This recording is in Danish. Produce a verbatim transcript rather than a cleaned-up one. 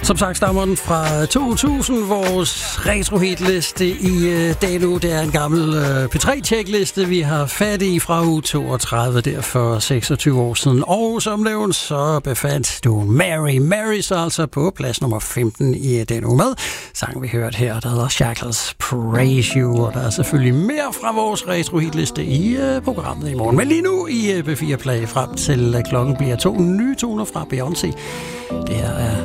Som sagt stammer den fra to tusind. Vores retro-hitliste i øh, dag nu, det er en gammel øh, P tre-tjekliste, vi har fat i fra uge toogtredive, der for seksogtyve år siden. Og som nævnt, så befandt du Mary Marys altså på plads nummer femten i den uge med. Sang vi hørt her, der hedder Shackles Praise You, og der er selvfølgelig mere fra vores retro-hitliste i øh, programmet i morgen. Men lige nu i øh, B fire Play frem til øh, klokken bliver to nye toner fra Beyoncé. Det her er